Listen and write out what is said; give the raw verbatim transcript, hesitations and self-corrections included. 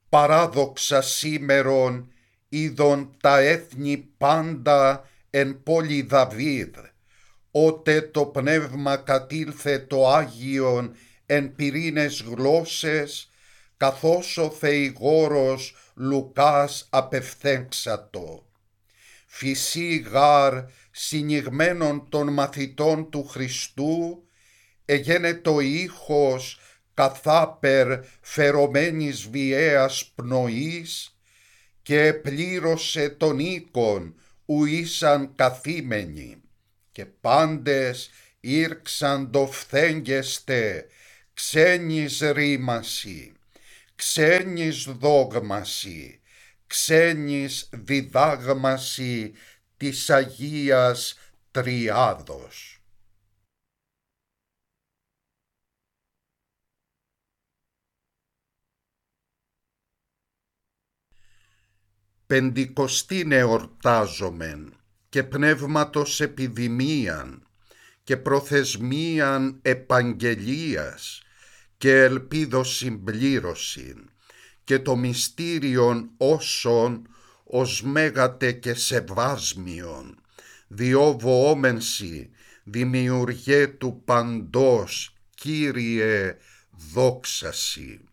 παράδοξα σήμερον είδον τα έθνη πάντα εν πόλη Δαβίδ, ότε το πνεύμα κατήλθε το Άγιον εν πυρήνες γλώσσες, καθώς ο Θεηγόρος Λουκάς απευθέξατο. Φυσί γάρ συνηγμένων των μαθητών του Χριστού, εγένετο ήχος καθάπερ φερωμένης βιαίας πνοής, και πλήρωσε τον οίκον ου ήσαν καθήμενοι, και πάντες ήρξαντο φθέγγεστε ξένης ρήμαση, ξένης δόγμαση, ξένης διδάγμαση της Αγίας Τριάδος. Πεντηκοστήν εορτάζομεν, και πνεύματος επιδημίαν, και προθεσμίαν επαγγελίας, και ελπίδος συμπλήρωσιν, και το μυστήριον όσων ως μέγατε και σεβάσμιον, διόβοόμενσι δημιουργέ του παντός, Κύριε, δόξασι.